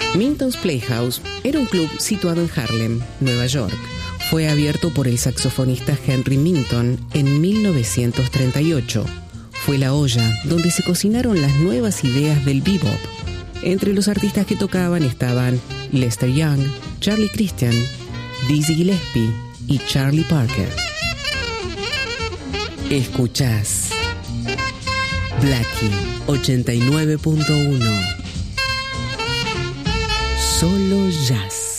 Minton's Playhouse era un club situado en Harlem, Nueva York. Fue abierto por el saxofonista Henry Minton en 1938. Fue la olla donde se cocinaron las nuevas ideas del bebop. Entre los artistas que tocaban estaban Lester Young, Charlie Christian, Dizzy Gillespie y Charlie Parker. Escuchás Blackie 89.1. Solo jazz.